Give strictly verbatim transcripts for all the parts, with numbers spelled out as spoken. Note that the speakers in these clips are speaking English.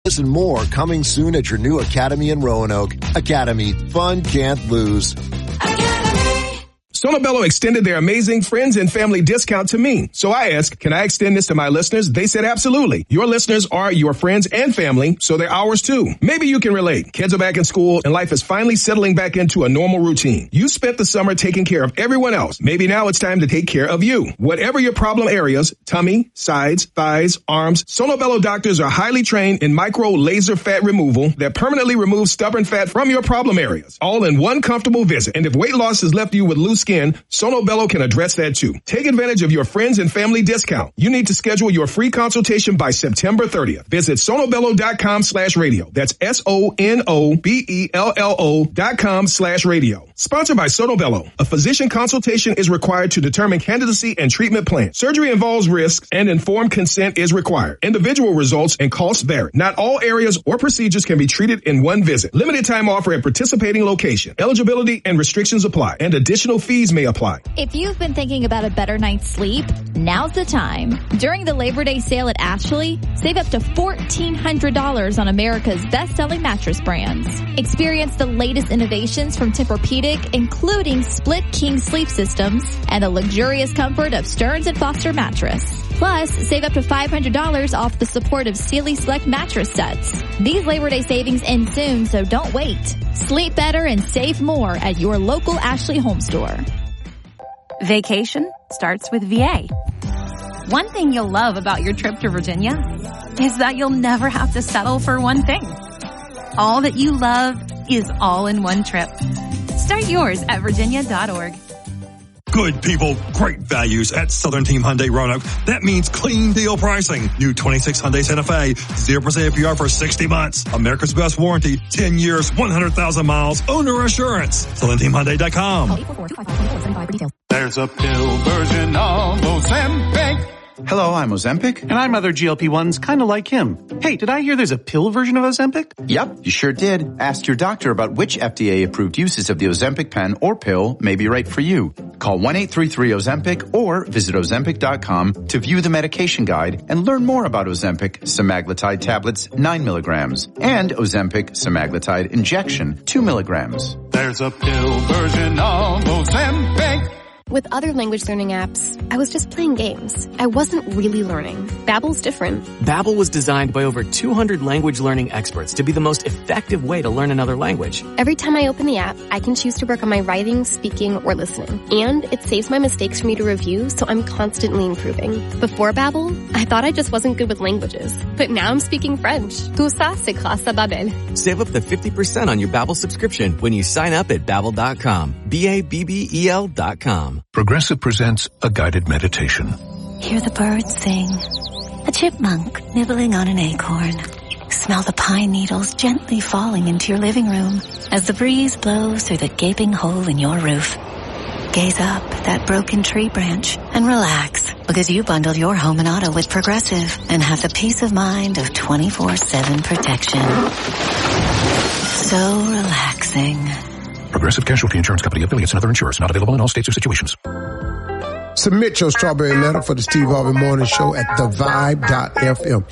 This and more coming soon at your new Academy in Roanoke. Academy, fun can't lose. Sonobello extended their amazing friends and family discount to me. So I asked, can I extend this to my listeners? They said absolutely. Your listeners are your friends and family, so they're ours too. Maybe you can relate. Kids are back in school and life is finally settling back into a normal routine. You spent the summer taking care of everyone else. Maybe now it's time to take care of you. Whatever your problem areas, tummy, sides, thighs, arms, Sonobello doctors are highly trained in micro laser fat removal that permanently removes stubborn fat from your problem areas. All in one comfortable visit. And if weight loss has left you with loose skin, Sonobello can address that too. Take advantage of your friends and family discount. You need to schedule your free consultation by September thirtieth. Visit sonobello.com slash radio. That's S-O-N-O-B-E-L-L-O dot com slash radio. Sponsored by Sonobello. A physician consultation is required to determine candidacy and treatment plan. Surgery involves risks and informed consent is required. Individual results and costs vary. Not all areas or procedures can be treated in one visit. Limited time offer at participating location. Eligibility and restrictions apply, and additional fees may apply. If you've been thinking about a better night's sleep, now's the time. During the Labor Day sale at Ashley, save up to fourteen hundred dollars on America's best-selling mattress brands. Experience the latest innovations from Tempur-Pedic, including split king sleep systems and the luxurious comfort of Stearns and Foster mattress. Plus, save up to five hundred dollars off the supportive Sealy Select mattress sets. These Labor Day savings end soon, so don't wait. Sleep better and save more at your local Ashley home store. Vacation starts with V A. One thing you'll love about your trip to Virginia is that you'll never have to settle for one thing. All that you love is all in one trip. Start yours at virginia dot org. Good people, great values at Southern Team Hyundai Roanoke. That means clean deal pricing. New twenty-six Hyundai Santa Fe, zero percent A P R for sixty months. America's best warranty, ten years, one hundred thousand miles, owner assurance. Southern Team Hyundai dot com. There's a pill version of Ozempic. Hello, I'm Ozempic. And I'm other G L P ones kind of like him. Hey, did I hear there's a pill version of Ozempic? Yep, you sure did. Ask your doctor about which F D A-approved uses of the Ozempic pen or pill may be right for you. Call one eight three three Ozempic or visit Ozempic dot com to view the medication guide and learn more about Ozempic semaglutide tablets nine milligrams and Ozempic semaglutide injection two milligrams. There's a pill version of Ozempic. With other language learning apps, I was just playing games. I wasn't really learning. Babbel's different. Babbel was designed by over two hundred language learning experts to be the most effective way to learn another language. Every time I open the app, I can choose to work on my writing, speaking, or listening. And it saves my mistakes for me to review, so I'm constantly improving. Before Babbel, I thought I just wasn't good with languages. But now I'm speaking French. Tout ça, c'est grâce à Babbel. Save up to fifty percent on your Babbel subscription when you sign up at babbel dot com. B A B B E L dot com. Progressive presents a guided meditation. Hear the birds sing. A chipmunk nibbling on an acorn. Smell the pine needles gently falling into your living room as the breeze blows through the gaping hole in your roof. Gaze up at that broken tree branch and relax because you bundled your home and auto with Progressive and have the peace of mind of twenty-four seven protection. So relaxing. Progressive Casualty Insurance Company, affiliates, and other insurers. Not available in all states or situations. Submit your strawberry letter for the Steve Harvey Morning Show at the vibe dot f m.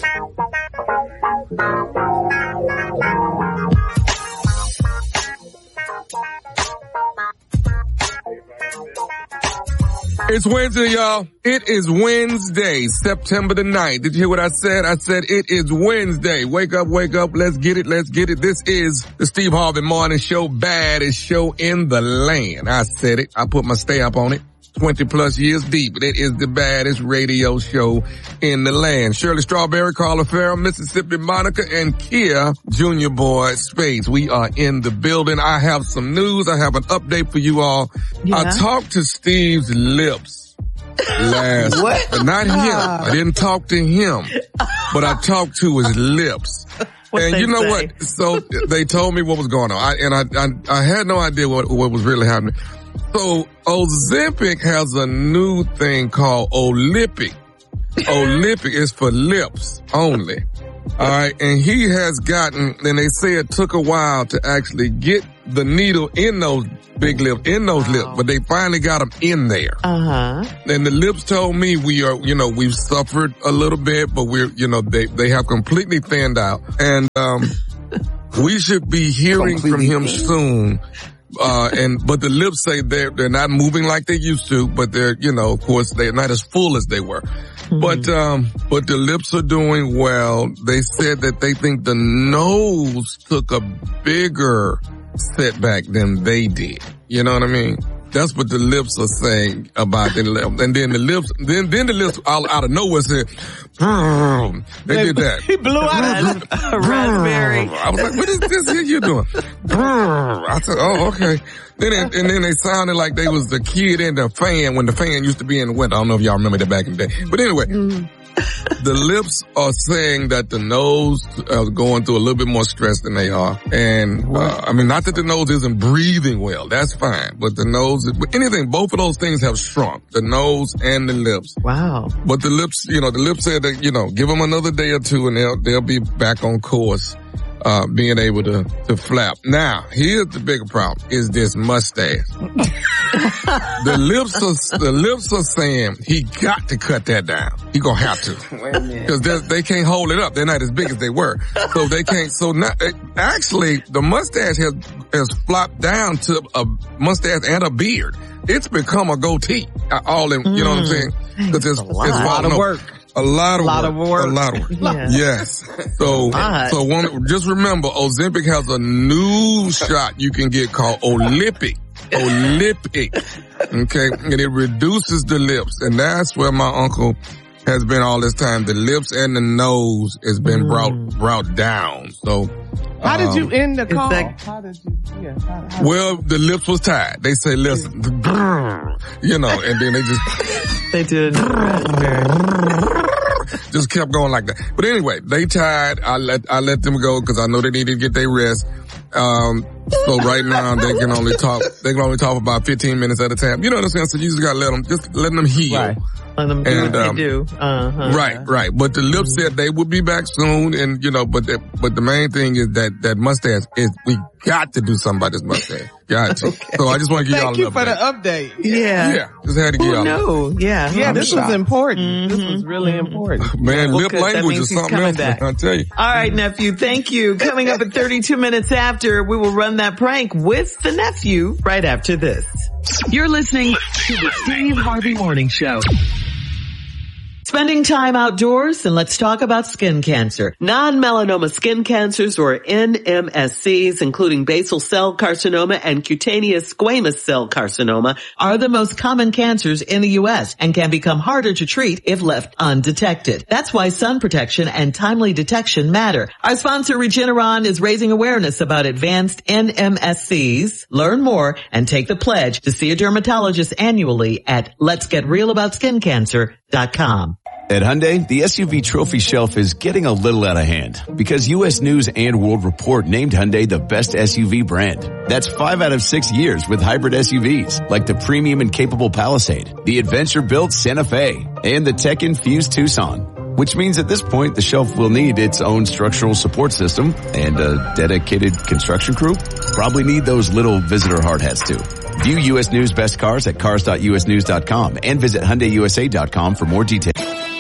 It's Wednesday, y'all. It is Wednesday, September the ninth. Did you hear what I said? I said it is Wednesday. Wake up, wake up. Let's get it, let's get it. This is the Steve Harvey Morning Show, baddest show in the land. I said it. I put my stamp on it. twenty plus years deep. It is the baddest radio show in the land. Shirley Strawberry, Carla Farrell, Mississippi Monica, and Kia Junior Boy Space. We are in the building. I have some news. I have an update for you all. Yeah. I talked to Steve's lips last. What? Not him. Uh. I didn't talk to him, but I talked to his lips. What and you know say? What? So they told me what was going on. I, and I, I, I had no idea what, what was really happening. So Ozempic has a new thing called Olympic. Olympic is for lips only. All right. And he has gotten, and they say it took a while to actually get the needle in those big lips, in those wow. lips, but they finally got them in there. Uh-huh. And the lips told me we are, you know, we've suffered a little bit, but we're, you know, they, they have completely thinned out. And, um, we should be hearing completely from him soon. Uh, and, but the lips say they're, they're not moving like they used to, but they're, you know, of course, they're not as full as they were. Mm-hmm. But, um, but the lips are doing well. They said that they think the nose took a bigger setback than they did. You know what I mean? That's what the lips are saying about the lips. And then the lips, then, then the lips out, out of nowhere said, they did that. He blew out a raspberry. I was like, what is this here you doing? I said, oh, okay. Then it, and then they sounded like they was the kid in the fan when the fan used to be in the winter. I don't know if y'all remember that back in the day. But anyway, mm. the lips are saying that the nose is going through a little bit more stress than they are. And, uh, I mean, not that the nose isn't breathing well. That's fine. But the nose, is, but anything, both of those things have shrunk. The nose and the lips. Wow. But the lips, you know, the lips said that, you know, give them another day or two and they'll, they'll be back on course. Uh, being able to, to flap. Now, here's the bigger problem, is this mustache. the lips are, the lips are saying he got to cut that down. He gonna have to. Wait a minute. Cause they can't hold it up. They're not as big as they were. So they can't, so now, actually, the mustache has, has flopped down to a mustache and a beard. It's become a goatee. All in, you know what I'm saying? Cause it's, a lot, it's a lot of work. A lot of a lot work. Of work. A lot of work. Yeah. Yes. So, so one, just remember, Ozempic has a new shot you can get called Olympic. Olympic. Okay. And it reduces the lips. And that's where my uncle has been all this time. The lips and the nose has been mm. brought, brought down. So. How did you end the call? That, how did you, yeah, how, how well, the lips was tied. They say, listen, you know, and then they just. They did. Just kept going like that. But anyway, they tied. I let, I let them go because I know they needed to get their rest. Um, so right now they can only talk, they can only talk about fifteen minutes at a time. You know what I'm saying? So you just gotta let them, just letting them heal. Right. Let them do and, what um, they do. Uh-huh. Right, right. But the lips said they would be back soon, and you know, but the, but the main thing is that that mustache is we got to do something about this mustache. Got to. Okay. So I just want to give Thank y'all you an for update. the update. Yeah, yeah. Just had to give y'all. No, yeah, yeah. This was important. Mm-hmm. This was really important. Man, well, lip language is something else. Back. I tell you. All right, nephew. Thank you. Coming up at thirty-two minutes after, we will run that prank with the nephew right after this. You're listening to the Steve Harvey Morning Show. Spending time outdoors, and let's talk about skin cancer. Non-melanoma skin cancers, or N M S Cs, including basal cell carcinoma and cutaneous squamous cell carcinoma, are the most common cancers in the U S and can become harder to treat if left undetected. That's why sun protection and timely detection matter. Our sponsor, Regeneron, is raising awareness about advanced N M S Cs. Learn more and take the pledge to see a dermatologist annually at lets get real about skin cancer dot com. At Hyundai, the S U V trophy shelf is getting a little out of hand because U S News and World Report named Hyundai the best S U V brand. That's five out of six years with hybrid S U Vs like the premium and capable Palisade, the adventure-built Santa Fe, and the tech-infused Tucson. Which means at this point, the shelf will need its own structural support system and a dedicated construction crew. Probably need those little visitor hard hats too. View U S News Best Cars at cars dot u s news dot com and visit hyundai u s a dot com for more details.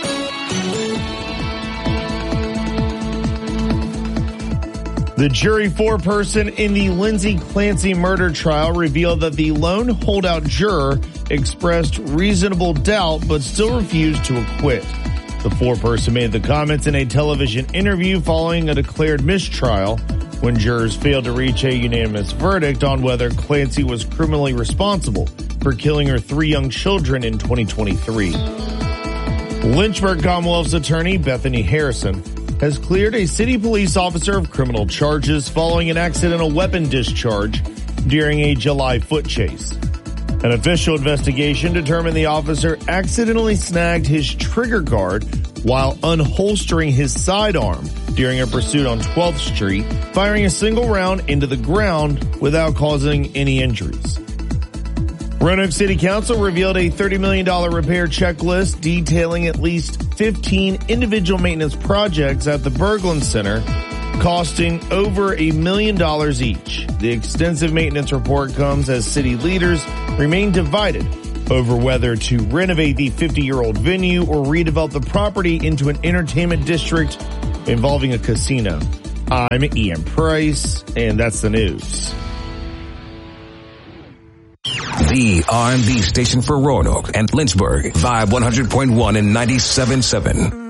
The jury foreperson in the Lindsay Clancy murder trial revealed that the lone holdout juror expressed reasonable doubt but still refused to acquit. The foreperson made the comments in a television interview following a declared mistrial when jurors failed to reach a unanimous verdict on whether Clancy was criminally responsible for killing her three young children in twenty twenty-three. Lynchburg Commonwealth's attorney, Bethany Harrison, has cleared a city police officer of criminal charges following an accidental weapon discharge during a July foot chase. An official investigation determined the officer accidentally snagged his trigger guard while unholstering his sidearm during a pursuit on twelfth street, firing a single round into the ground without causing any injuries. Roanoke City Council revealed a thirty million dollars repair checklist detailing at least fifteen individual maintenance projects at the Berglund Center costing over a million dollars each. The extensive maintenance report comes as city leaders remain divided over whether to renovate the fifty-year-old venue or redevelop the property into an entertainment district involving a casino. I'm Ian Price, and that's the news. The R and B station for Roanoke and Lynchburg, Vibe one hundred point one and ninety-seven point seven.